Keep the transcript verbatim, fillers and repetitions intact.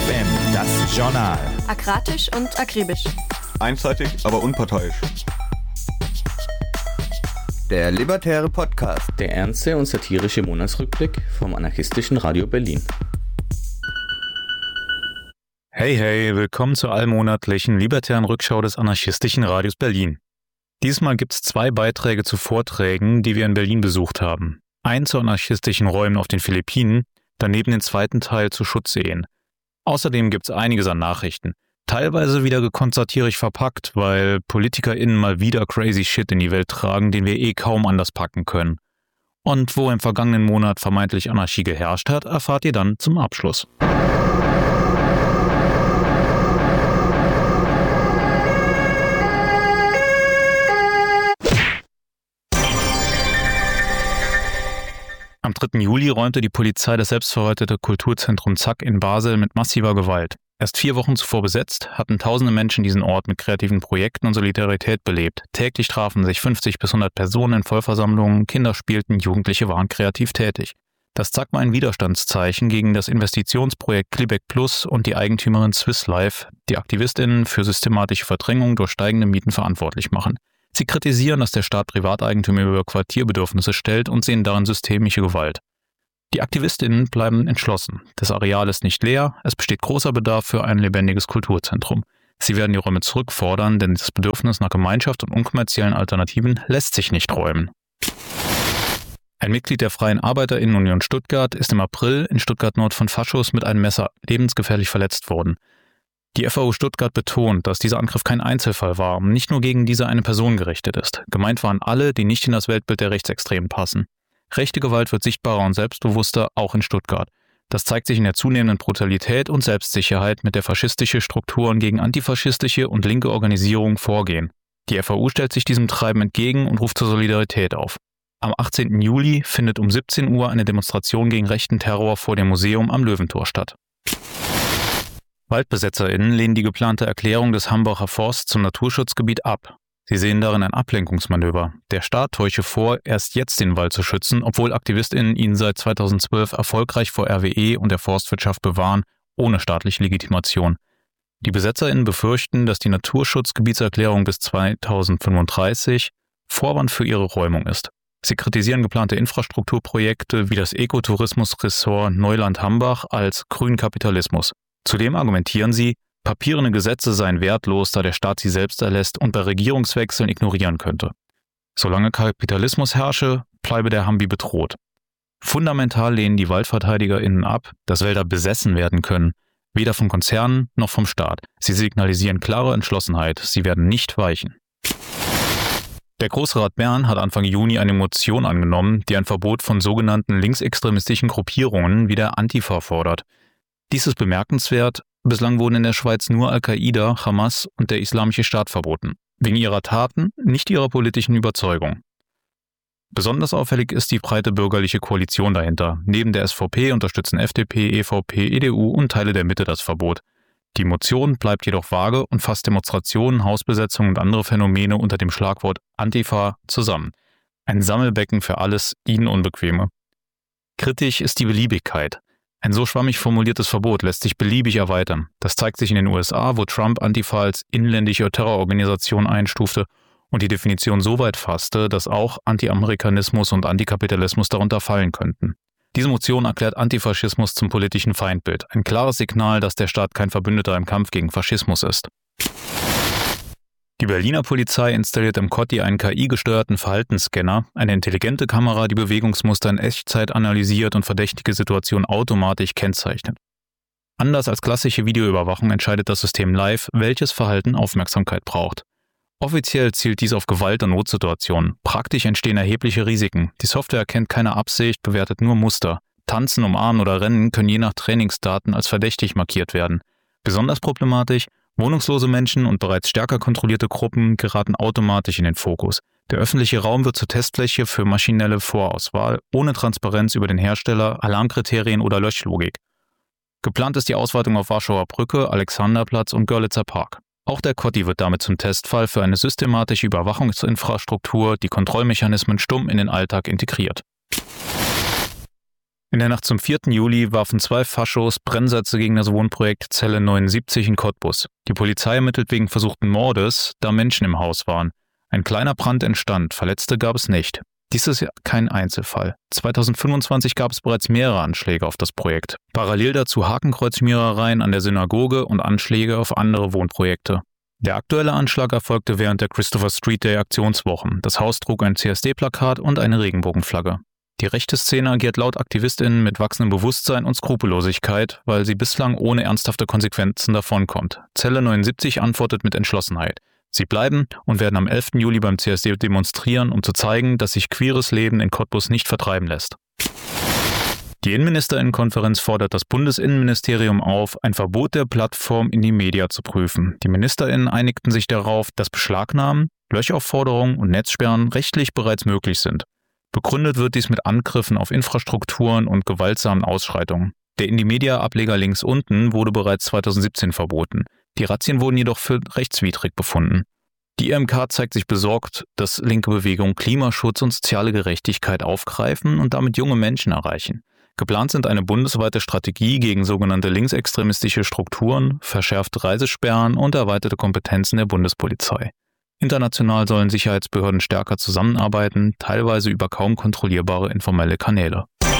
F M, das Journal. Akratisch und akribisch. Einseitig, aber unparteiisch. Der libertäre Podcast. Der ernste und satirische Monatsrückblick vom anarchistischen Radio Berlin. Hey, hey, willkommen zur allmonatlichen libertären Rückschau des anarchistischen Radios Berlin. Diesmal gibt es zwei Beiträge zu Vorträgen, die wir in Berlin besucht haben. Einen zu anarchistischen Räumen auf den Philippinen, daneben den zweiten Teil zu Schutzehen. Außerdem gibt es einiges an Nachrichten. Teilweise wieder gekonnt satirisch verpackt, weil PolitikerInnen mal wieder crazy Shit in die Welt tragen, den wir eh kaum anders packen können. Und wo im vergangenen Monat vermeintlich Anarchie geherrscht hat, erfahrt ihr dann zum Abschluss. Am dritten Juli räumte die Polizei das selbstverwaltete Kulturzentrum Zack in Basel mit massiver Gewalt. Erst vier Wochen zuvor besetzt, hatten tausende Menschen diesen Ort mit kreativen Projekten und Solidarität belebt. Täglich trafen sich fünfzig bis hundert Personen in Vollversammlungen, Kinder spielten, Jugendliche waren kreativ tätig. Das Zack war ein Widerstandszeichen gegen das Investitionsprojekt Klebeck Plus und die Eigentümerin Swiss Life, die AktivistInnen für systematische Verdrängung durch steigende Mieten verantwortlich machen. Sie kritisieren, dass der Staat Privateigentümer über Quartierbedürfnisse stellt und sehen darin systemische Gewalt. Die AktivistInnen bleiben entschlossen. Das Areal ist nicht leer, es besteht großer Bedarf für ein lebendiges Kulturzentrum. Sie werden die Räume zurückfordern, denn das Bedürfnis nach Gemeinschaft und unkommerziellen Alternativen lässt sich nicht räumen. Ein Mitglied der Freien ArbeiterInnen-Union Stuttgart ist im April in Stuttgart-Nord von Faschos mit einem Messer lebensgefährlich verletzt worden. Die F A U Stuttgart betont, dass dieser Angriff kein Einzelfall war und nicht nur gegen diese eine Person gerichtet ist. Gemeint waren alle, die nicht in das Weltbild der Rechtsextremen passen. Rechte Gewalt wird sichtbarer und selbstbewusster, auch in Stuttgart. Das zeigt sich in der zunehmenden Brutalität und Selbstsicherheit, mit der faschistische Strukturen gegen antifaschistische und linke Organisierungen vorgehen. Die F A U stellt sich diesem Treiben entgegen und ruft zur Solidarität auf. Am achtzehnten Juli findet um siebzehn Uhr eine Demonstration gegen rechten Terror vor dem Museum am Löwentor statt. WaldbesetzerInnen lehnen die geplante Erklärung des Hambacher Forsts zum Naturschutzgebiet ab. Sie sehen darin ein Ablenkungsmanöver. Der Staat täusche vor, erst jetzt den Wald zu schützen, obwohl AktivistInnen ihn seit zweitausendzwölf erfolgreich vor R W E und der Forstwirtschaft bewahren, ohne staatliche Legitimation. Die BesetzerInnen befürchten, dass die Naturschutzgebietserklärung bis zweitausendfünfunddreißig Vorwand für ihre Räumung ist. Sie kritisieren geplante Infrastrukturprojekte wie das Ekotourismusressort Neuland-Hambach als grünen Kapitalismus. Zudem argumentieren sie, papierende Gesetze seien wertlos, da der Staat sie selbst erlässt und bei Regierungswechseln ignorieren könnte. Solange Kapitalismus herrsche, bleibe der Hambi bedroht. Fundamental lehnen die WaldverteidigerInnen ab, dass Wälder besessen werden können, weder von Konzernen noch vom Staat. Sie signalisieren klare Entschlossenheit, sie werden nicht weichen. Der Großrat Bern hat Anfang Juni eine Motion angenommen, die ein Verbot von sogenannten linksextremistischen Gruppierungen wie der Antifa fordert. Dies ist bemerkenswert. Bislang wurden in der Schweiz nur Al-Qaida, Hamas und der Islamische Staat verboten. Wegen ihrer Taten, nicht ihrer politischen Überzeugung. Besonders auffällig ist die breite bürgerliche Koalition dahinter. Neben der S V P unterstützen F D P, E V P, E D U und Teile der Mitte das Verbot. Die Motion bleibt jedoch vage und fasst Demonstrationen, Hausbesetzungen und andere Phänomene unter dem Schlagwort Antifa zusammen. Ein Sammelbecken für alles ihnen Unbequeme. Kritisch ist die Beliebigkeit. Ein so schwammig formuliertes Verbot lässt sich beliebig erweitern. Das zeigt sich in den U S A, wo Trump Antifa als inländische Terrororganisation einstufte und die Definition so weit fasste, dass auch Anti-Amerikanismus und Antikapitalismus darunter fallen könnten. Diese Motion erklärt Antifaschismus zum politischen Feindbild. Ein klares Signal, dass der Staat kein Verbündeter im Kampf gegen Faschismus ist. Die Berliner Polizei installiert im Kotti einen K I-gesteuerten Verhaltensscanner, eine intelligente Kamera, die Bewegungsmuster in Echtzeit analysiert und verdächtige Situationen automatisch kennzeichnet. Anders als klassische Videoüberwachung entscheidet das System live, welches Verhalten Aufmerksamkeit braucht. Offiziell zielt dies auf Gewalt- und Notsituationen. Praktisch entstehen erhebliche Risiken. Die Software erkennt keine Absicht, bewertet nur Muster. Tanzen, Umarmen oder Rennen können je nach Trainingsdaten als verdächtig markiert werden. Besonders problematisch: wohnungslose Menschen und bereits stärker kontrollierte Gruppen geraten automatisch in den Fokus. Der öffentliche Raum wird zur Testfläche für maschinelle Vorauswahl, ohne Transparenz über den Hersteller, Alarmkriterien oder Löschlogik. Geplant ist die Ausweitung auf Warschauer Brücke, Alexanderplatz und Görlitzer Park. Auch der Kotti wird damit zum Testfall für eine systematische Überwachungsinfrastruktur, die Kontrollmechanismen stumm in den Alltag integriert. In der Nacht zum vierten Juli warfen zwei Faschos Brennsätze gegen das Wohnprojekt Zelle neunundsiebzig in Cottbus. Die Polizei ermittelt wegen versuchten Mordes, da Menschen im Haus waren. Ein kleiner Brand entstand, Verletzte gab es nicht. Dies ist ja kein Einzelfall. zweitausendfünfundzwanzig gab es bereits mehrere Anschläge auf das Projekt. Parallel dazu Hakenkreuzschmierereien an der Synagoge und Anschläge auf andere Wohnprojekte. Der aktuelle Anschlag erfolgte während der Christopher Street Day Aktionswochen. Das Haus trug ein C S D-Plakat und eine Regenbogenflagge. Die rechte Szene agiert laut AktivistInnen mit wachsendem Bewusstsein und Skrupellosigkeit, weil sie bislang ohne ernsthafte Konsequenzen davonkommt. Zelle neunundsiebzig antwortet mit Entschlossenheit. Sie bleiben und werden am elften Juli beim C S D demonstrieren, um zu zeigen, dass sich queeres Leben in Cottbus nicht vertreiben lässt. Die Innenministerinnenkonferenz fordert das Bundesinnenministerium auf, ein Verbot der Plattform Indymedia zu prüfen. Die MinisterInnen einigten sich darauf, dass Beschlagnahmen, Löchaufforderungen und Netzsperren rechtlich bereits möglich sind. Begründet wird dies mit Angriffen auf Infrastrukturen und gewaltsamen Ausschreitungen. Der Indymedia-Ableger links unten wurde bereits zweitausendsiebzehn verboten. Die Razzien wurden jedoch für rechtswidrig befunden. Die I M K zeigt sich besorgt, dass linke Bewegungen Klimaschutz und soziale Gerechtigkeit aufgreifen und damit junge Menschen erreichen. Geplant sind eine bundesweite Strategie gegen sogenannte linksextremistische Strukturen, verschärfte Reisesperren und erweiterte Kompetenzen der Bundespolizei. International sollen Sicherheitsbehörden stärker zusammenarbeiten, teilweise über kaum kontrollierbare informelle Kanäle.